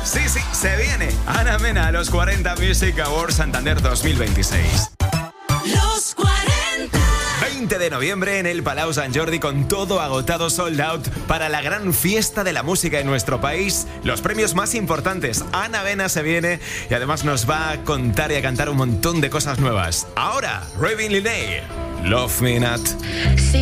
Sí, se viene Ana Mena a los 40 Music Awards Santander 2026. Los 40. 20 de noviembre en el Palau Sant Jordi, con todo agotado, sold out, para la gran fiesta de la música en nuestro país. Los premios más importantes. Ana Mena se viene y además nos va a contar y a cantar un montón de cosas nuevas. Ahora, Raving Linney, Love Me Not.